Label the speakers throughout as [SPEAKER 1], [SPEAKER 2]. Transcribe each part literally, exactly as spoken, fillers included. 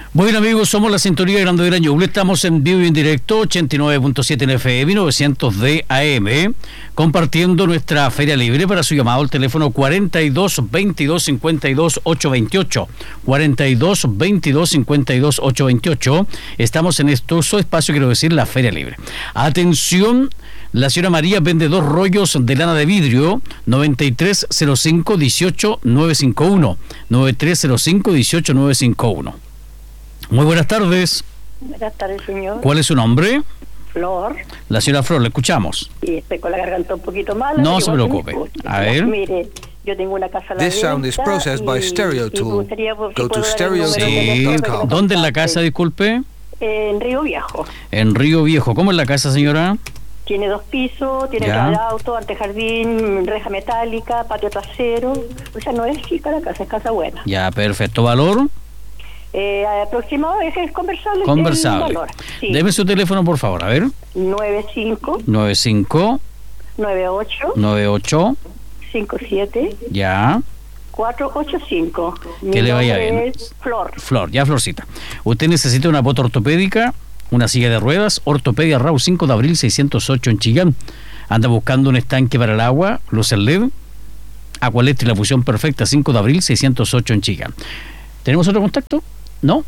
[SPEAKER 1] Bueno, amigos, somos la sintonía de Grandadera Ñuble. Estamos en vivo y en directo, ochenta y nueve punto siete en F M, novecientos de A M, compartiendo nuestra Feria Libre. Para su llamado al teléfono cuarenta y dos, veintidós, cincuenta y dos, ochocientos veintiocho, cuarenta y dos, veintidós, cincuenta y dos, ochocientos veintiocho. Estamos en este espacio, quiero decir, la Feria Libre. Atención, la señora María vende dos rollos de lana de vidrio, noventa y tres cero cinco, dieciocho, novecientos cincuenta y uno, noventa y tres cero cinco, dieciocho, novecientos cincuenta y uno. Muy buenas tardes.
[SPEAKER 2] Buenas tardes, señor.
[SPEAKER 1] ¿Cuál es su nombre?
[SPEAKER 2] Flor.
[SPEAKER 1] La señora Flor, le escuchamos.
[SPEAKER 2] Y estoy con la garganta un poquito mal.
[SPEAKER 1] No se preocupe. A ver.
[SPEAKER 2] Mire, yo tengo una casa a la
[SPEAKER 3] This sound is processed by Stereo Tool. Go to stereo tool dot com.
[SPEAKER 1] ¿Dónde es la casa, disculpe?
[SPEAKER 2] En Río Viejo.
[SPEAKER 1] En Río Viejo. ¿Cómo es la casa, señora?
[SPEAKER 2] Tiene dos pisos, tiene
[SPEAKER 1] Ya.
[SPEAKER 2] entrada de auto, antejardín, reja metálica, patio trasero. O sea, no es chica la casa, es casa buena.
[SPEAKER 1] Ya, perfecto. ¿Valor?
[SPEAKER 2] Eh, aproximado es, es conversable.
[SPEAKER 1] Conversable.
[SPEAKER 2] el valor. Sí.
[SPEAKER 1] Deme su teléfono, por favor. A ver.
[SPEAKER 2] nueve cinco,
[SPEAKER 1] nueve cinco,
[SPEAKER 2] nueve ocho,
[SPEAKER 1] nueve ocho,
[SPEAKER 2] cinco siete,
[SPEAKER 1] ya.
[SPEAKER 2] cuatro ocho cinco.
[SPEAKER 1] Que le vaya bien.
[SPEAKER 2] Es Flor.
[SPEAKER 1] Flor, ya Florcita. Usted necesita una bota ortopédica, una silla de ruedas, Ortopedia Raúl cinco de abril seiscientos ocho en Chillán. Anda buscando un estanque para el agua, luces L E D, Aqualet y la fusión perfecta, cinco de abril seiscientos ocho en Chillán. ¿Tenemos otro contacto? ¿No?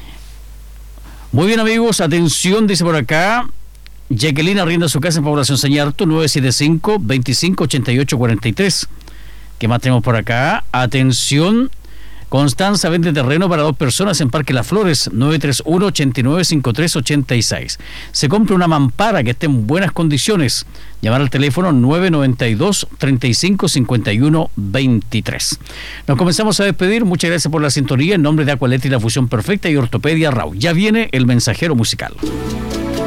[SPEAKER 1] Muy bien, amigos, atención, dice por acá, Jacqueline arrienda su casa en Población Sañarto, nueve siete cinco, veinticinco, ochenta y ocho, cuarenta y tres. ¿Qué más tenemos por acá? Atención, Constanza vende terreno para dos personas en Parque Las Flores, nueve tres uno, ochenta y nueve, cincuenta y tres, ochenta y seis. Se compra una mampara que esté en buenas condiciones. Llamar al teléfono nueve noventa y dos, treinta y cinco, cincuenta y uno, veintitrés. Nos comenzamos a despedir. Muchas gracias por la sintonía. En nombre de Aqualet y la fusión perfecta y Ortopedia Raúl. Ya viene el mensajero musical.